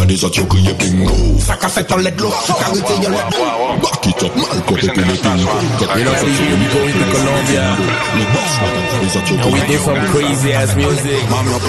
is a chuckle you can go. Saka set on let look, carry your leg. Back it up, Malcolm, you know, we go into Colombia. And we do some crazy ass music.